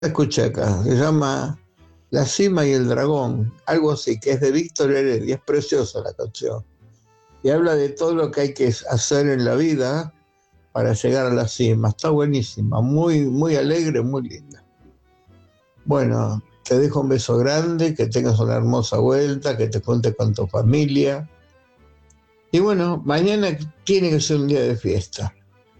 escuché acá, se llama La cima y el dragón, algo así, que es de Víctor Heredia, es preciosa la canción. Y habla de todo lo que hay que hacer en la vida para llegar a la cima. Está buenísima, muy, muy alegre, muy linda. Bueno, te dejo un beso grande, que tengas una hermosa vuelta, que te juntes con tu familia. Y bueno, mañana tiene que ser un día de fiesta.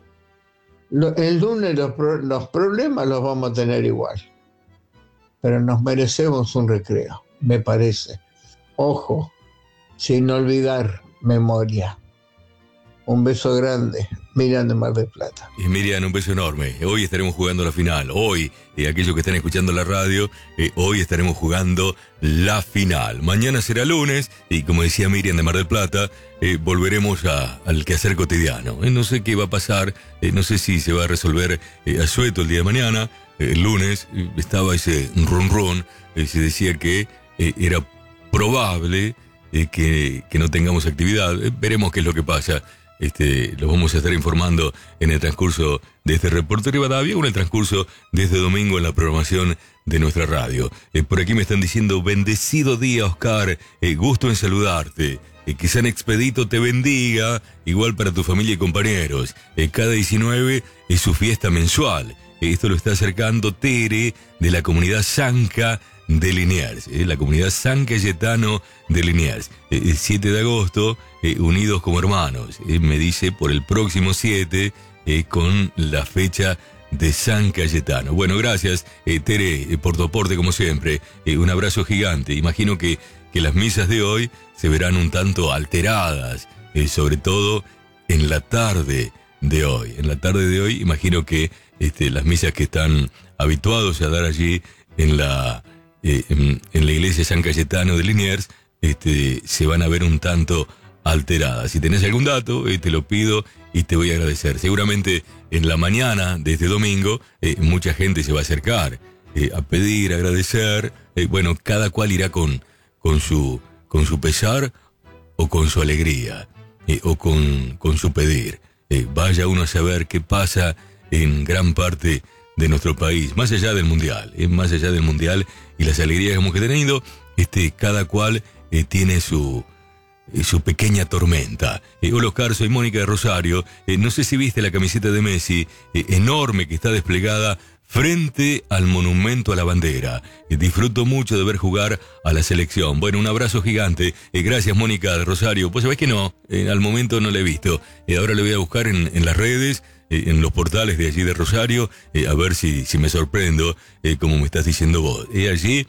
El lunes los problemas los vamos a tener igual, pero nos merecemos un recreo, me parece. Ojo, sin olvidar memoria. Un beso grande, Miriam de Mar del Plata. Y Miriam, un beso enorme. Hoy estaremos jugando la final. Hoy, aquellos que están escuchando la radio, hoy estaremos jugando la final. Mañana será lunes y como decía Miriam de Mar del Plata, volveremos al quehacer cotidiano. No sé qué va a pasar, no sé si se va a resolver a sueto el día de mañana. El lunes estaba ese run, se decía que era probable que no tengamos actividad. Veremos qué es lo que pasa. Lo vamos a estar informando en el transcurso de este reporte de Rivadavia o en el transcurso de este domingo en la programación de nuestra radio. Por aquí me están diciendo, bendecido día, Oscar, gusto en saludarte. Que San Expedito te bendiga, igual para tu familia y compañeros. Cada 19 es su fiesta mensual. Esto lo está acercando Tere de la comunidad Zanca de Liniers, la comunidad San Cayetano de Liniers. El 7 de agosto, unidos como hermanos, me dice por el próximo 7, con la fecha de San Cayetano. Bueno, gracias, Tere, por tu aporte como siempre. Un abrazo gigante. Imagino que las misas de hoy se verán un tanto alteradas, sobre todo en la tarde de hoy. En la tarde de hoy, imagino que las misas que están habituados a dar allí en la iglesia San Cayetano de Liniers, se van a ver un tanto alteradas. Si tenés algún dato, te lo pido y te voy a agradecer. Seguramente en la mañana de este domingo, mucha gente se va a acercar a pedir, a agradecer. Bueno, cada cual irá con su pesar o con su alegría, o con su pedir. Vaya uno a saber qué pasa en gran parte de nuestro país, más allá del mundial, y las alegrías que hemos tenido, cada cual tiene su pequeña tormenta. Hola Oscar, soy Mónica de Rosario. No sé si viste la camiseta de Messi, enorme, que está desplegada frente al monumento a la bandera. Disfruto mucho de ver jugar a la selección. Bueno, un abrazo gigante. Gracias, Mónica de Rosario. Pues sabés que no, al momento no la he visto. Ahora le voy a buscar en las redes, en los portales de allí de Rosario, a ver si me sorprendo, como me estás diciendo vos. Allí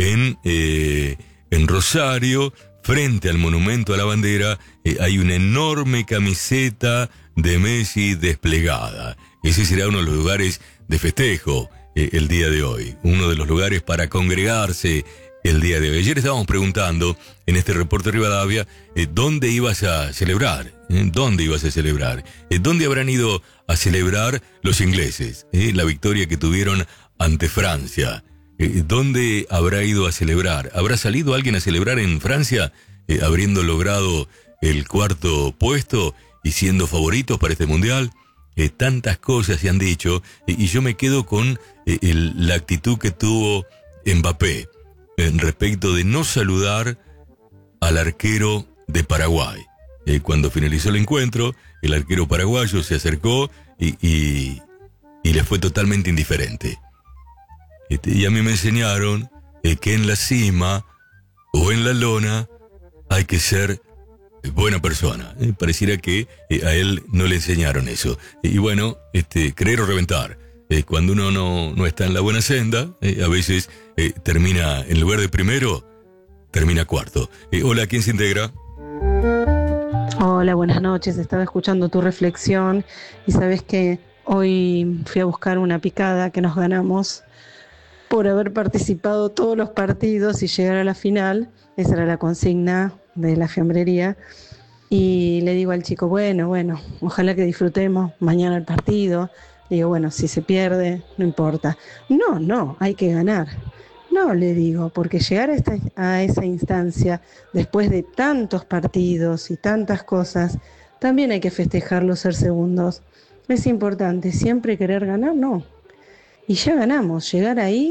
en Rosario, frente al monumento a la bandera, hay una enorme camiseta de Messi desplegada. Ese será uno de los lugares de festejo el día de hoy, uno de los lugares para congregarse el día de hoy. Ayer estábamos preguntando en este reporte de Rivadavia, ¿dónde ibas a celebrar? ¿Dónde ibas a celebrar? ¿Dónde habrán ido a celebrar los ingleses? La victoria que tuvieron ante Francia. ¿Dónde habrá ido a celebrar? ¿Habrá salido alguien a celebrar en Francia, habiendo logrado el 4º puesto y siendo favoritos para este mundial? Tantas cosas se han dicho, y yo me quedo con la actitud que tuvo Mbappé respecto de no saludar al arquero de Paraguay. Cuando finalizó el encuentro, el arquero paraguayo se acercó y le fue totalmente indiferente. Y a mí me enseñaron que en la cima o en la lona hay que ser buena persona. Pareciera que a él no le enseñaron eso. Y bueno, creer o reventar. Cuando uno no está en la buena senda, a veces termina, en lugar de primero, termina cuarto. Hola, ¿quién se integra? Hola, buenas noches. Estaba escuchando tu reflexión y sabes que hoy fui a buscar una picada que nos ganamos por haber participado todos los partidos y llegar a la final. Esa era la consigna de la fiambrería. Y le digo al chico, bueno, ojalá que disfrutemos mañana el partido. Le digo, bueno, si se pierde, no importa. No, hay que ganar. No, le digo, porque llegar a esa instancia, después de tantos partidos y tantas cosas, también hay que festejarlo, ser segundos. Es importante, siempre querer ganar, no. y ya ganamos. Llegar ahí